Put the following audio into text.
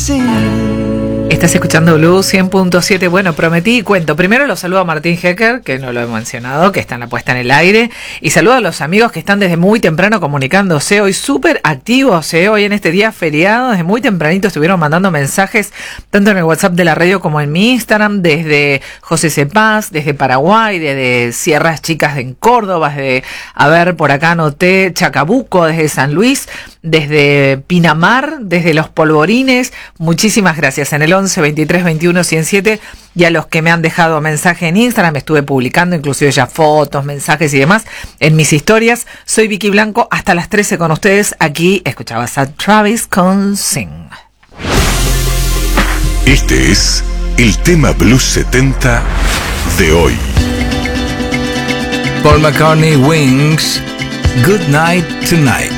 Estás escuchando Blue 100.7. Bueno, prometí y cuento. Primero los saludo a Martín Hecker, que no lo he mencionado, que está en la puesta en el aire. Y saludo a los amigos que están desde muy temprano comunicándose. Hoy súper activos, hoy en este día feriado. Desde muy tempranito estuvieron mandando mensajes, tanto en el WhatsApp de la radio como en mi Instagram. Desde José Cepaz, desde Paraguay, desde Sierras Chicas en Córdoba, desde, por acá anoté, Chacabuco, desde San Luis, desde Pinamar, desde Los Polvorines. Muchísimas gracias. En el 11 23 21 107, y a los que me han dejado mensaje en Instagram, estuve publicando inclusive ya fotos, mensajes y demás en mis historias. Soy Vicky Blanco, hasta las 13 con ustedes. Aquí escuchabas a Travis con Sing. Este es el tema Blues 70 de hoy. Paul McCartney, Wings, Good Night Tonight.